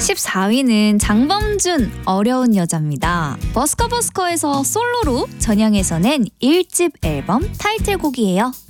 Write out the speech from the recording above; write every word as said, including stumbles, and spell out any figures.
십사 위는 장범준 어려운 여자입니다. 버스커버스커에서 솔로로 전향해서 낸 일 집 앨범 타이틀곡이에요.